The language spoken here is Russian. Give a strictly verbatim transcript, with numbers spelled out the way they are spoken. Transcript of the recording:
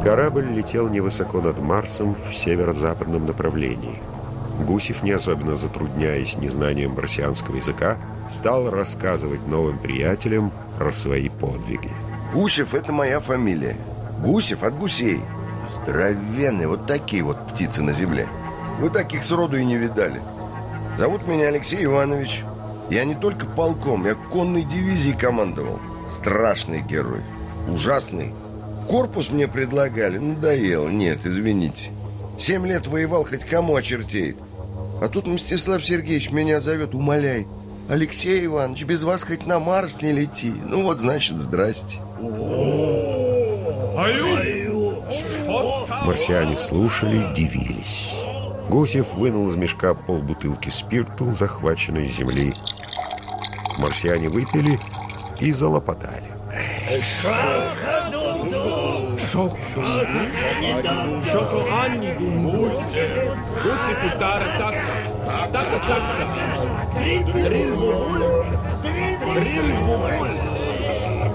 Корабль летел невысоко над Марсом в северо-западном направлении. Гусев, не особенно затрудняясь незнанием марсианского языка, стал рассказывать новым приятелям про свои подвиги. Гусев — это моя фамилия. Гусев от гусей. Здоровенные, вот такие вот птицы на земле. Вы таких сроду и не видали. Зовут меня Алексей Иванович. Я не только полком, я конной дивизией командовал. Страшный герой. Ужасный. Корпус мне предлагали, надоело. Нет, извините. Семь лет воевал, хоть кому очертеет. А тут Мстислав Сергеевич меня зовет, умоляет: Алексей Иванович, без вас хоть на Марс не лети. Ну вот, значит, здрасте. Марсиане слушали, дивились. Гусев вынул из мешка полбутылки спирту, захваченной с земли. Марсиане выпили и залопотали. Гусев